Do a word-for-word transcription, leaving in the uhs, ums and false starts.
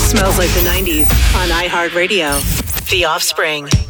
Smells Like the nineties on iHeartRadio. The Offspring.